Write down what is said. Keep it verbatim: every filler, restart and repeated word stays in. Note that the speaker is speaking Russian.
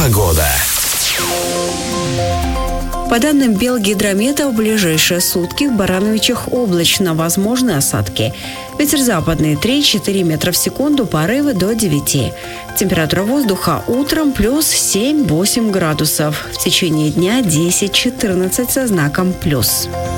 Погода. По данным Белгидромета, в ближайшие сутки в Барановичах облачно, возможны осадки. Ветер западный три-четыре метра в секунду, порывы до девяти. Температура воздуха утром плюс семь-восемь градусов. В течение дня десять-четырнадцать со знаком плюс.